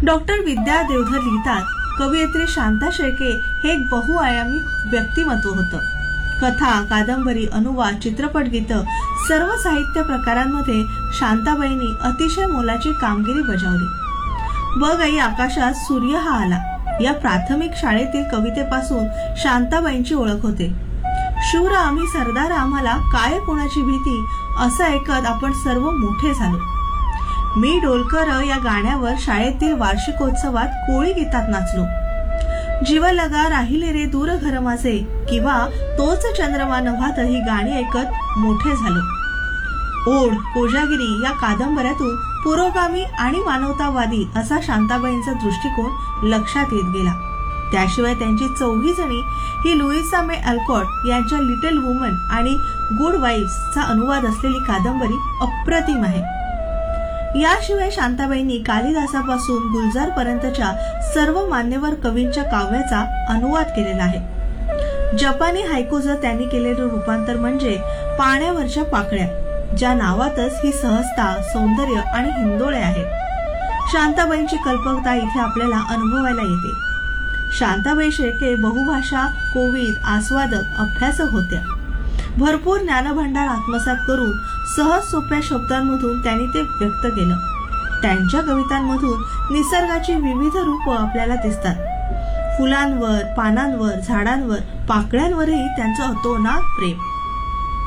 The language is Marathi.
डॉक्टर विद्या देवधर लिहितात, कवयित्री शांता शेळके हे एक बहुआयामी व्यक्तिमत्व होतं. कथा, कादंबरी, अनुवाद, चित्रपट गीतं सर्व साहित्य प्रकारांमध्ये शांताबाईंनी अतिशय मोलाची कामगिरी बजावली. बघ आई आकाशात सूर्य हा आला या प्राथमिक शाळेतील कवितेपासून शांताबाईंची ओळख होते. शूर आम्ही सरदार आम्हाला काय कोणाची भीती असं ऐकत आपण सर्व मोठे झालो. मी डोलकर या गाण्यावर शाळेतील वार्षिकोत्सवात कोळी गीतात नाचलो. जीव लगा राहिले रे दूर घर माझे किंवा तोच चंद्रमा नभात ही गाणी ऐकत मोठे झालो. ओढ, कोजागिरी या कादंबऱ्यातून पुरोगामी आणि मानवतावादी असा शांताबाईंचा दृष्टिकोन लक्षात येत गेला. त्याशिवाय त्यांची चौघी जणी ही लुईसा मे अल्कॉट यांच्या लिटिल वुमन आणि गुड वाईफ्सचा अनुवाद असलेली कादंबरी अप्रतिम आहे. याशिवाय शांताबाईंनी कालिदासापासून गुलजार पर्यंतच्या सर्व मान्यवर कवींच्या काव्याचा अनुवाद केलेला आहे. जपानी हायकूचं त्यांनी केलेलं रूपांतर म्हणजे पाण्यावरच्या पाकळ्या, ज्या नावातच ही सहजता, सौंदर्य आणि हिंदोळे आहेत. शांताबाईंची कल्पकता इथे आपल्याला अनुभवायला येते. शांताबाई शेळके बहुभाषा, कोविद, आस्वादक, अभ्यासक होत्या. भरपूर ज्ञानभांडार आत्मसात करून सहज सोप्या शब्दांमधून त्यांनी ते व्यक्त केलं. त्यांच्या कवितांमधून निसर्गाची विविध रूपं आपल्याला दिसतात. फुलांवर, पानांवर, झाडांवर, पाकळ्यांवरही त्यांचं अतोनात प्रेम.